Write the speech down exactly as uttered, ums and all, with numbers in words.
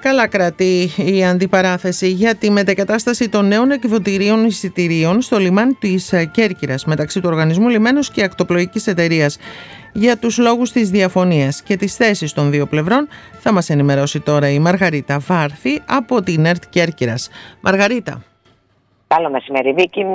Καλά κρατεί η αντιπαράθεση για τη μετεγκατάσταση των νέων εκβοτηρίων εισιτηρίων στο λιμάνι της Κέρκυρας μεταξύ του Οργανισμού Λιμένος και Ακτοπλοϊκής Εταιρείας. Για τους λόγους της διαφωνίας και τις θέσεις των δύο πλευρών θα μας ενημερώσει τώρα η Μαργαρίτα Βάρθη από την ΕΡΤ Κέρκυρας. Μαργαρίτα. Καλό μεσημέρι, Βίκη.